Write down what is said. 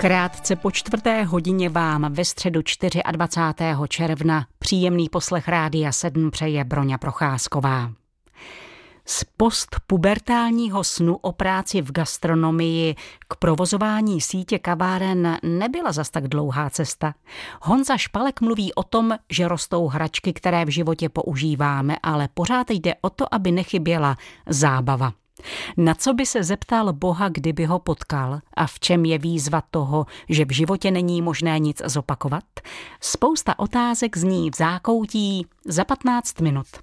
Krátce po 4:00 vám ve středu 24. června příjemný poslech Rádia 7 přeje Broňa Procházková. Z postpubertálního snu o práci v gastronomii k provozování sítě kaváren nebyla zas tak dlouhá cesta. Honza Špalek mluví o tom, že rostou hračky, které v životě používáme, ale pořád jde o to, aby nechyběla zábava. Na co by se zeptal Boha, kdyby ho potkal, a v čem je výzva toho, že v životě není možné nic zopakovat? Spousta otázek zní v zákoutí za 15 minut.